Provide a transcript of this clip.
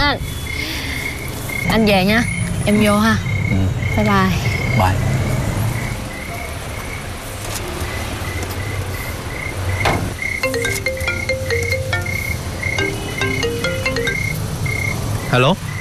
anh. Anh về nha. Em vô ha. Bye bye. Bye. Hello.